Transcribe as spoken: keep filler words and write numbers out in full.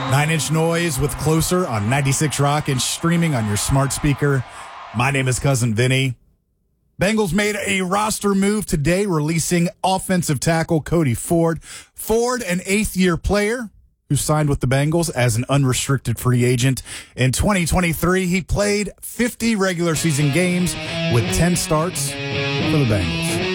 Nine Inch Noise with Closer on ninety-six Rock and streaming on your smart speaker. My name is Cousin Vinny. Bengals made a roster move today, releasing offensive tackle Cody Ford. Ford, an eighth-year player who signed with the Bengals as an unrestricted free agent. In twenty twenty-three, he played fifty regular season games with ten starts for the Bengals.